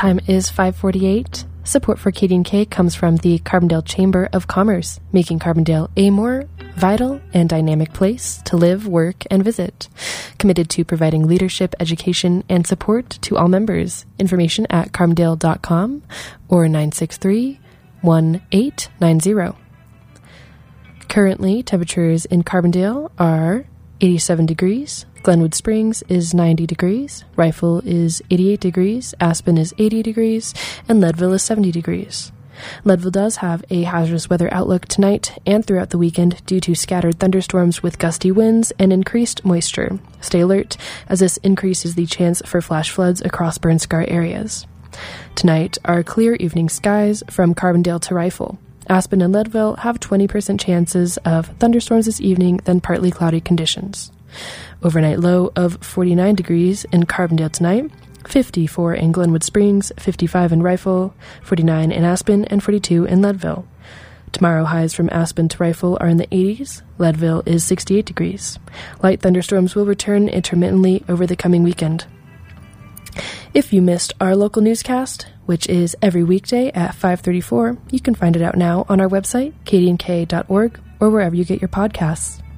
time is 5:48. Support for KDNK comes from the Carbondale Chamber of Commerce, making Carbondale a more vital and dynamic place to live, work, and visit. Committed to providing leadership, education, and support to all members. Information at carbondale.com or 963-1890. Currently, temperatures in Carbondale are 87 degrees. Glenwood Springs is 90 degrees, Rifle is 88 degrees, Aspen is 80 degrees, and Leadville is 70 degrees. Leadville does have a hazardous weather outlook tonight and throughout the weekend due to scattered thunderstorms with gusty winds and increased moisture. Stay alert, as this increases the chance for flash floods across burn scar areas. Tonight are clear evening skies from Carbondale to Rifle. Aspen and Leadville have 20% chances of thunderstorms this evening, then partly cloudy conditions. Overnight low of 49 degrees in Carbondale tonight, 54 in Glenwood Springs, 55 in Rifle, 49 in Aspen, and 42 in Leadville. Tomorrow, highs from Aspen to Rifle are in the 80s. Leadville is 68 degrees. Light thunderstorms will return intermittently over the coming weekend. If you missed our local newscast, which is every weekday at 5:34, you can find it out now on our website, kdnk.org, or wherever you get your podcasts.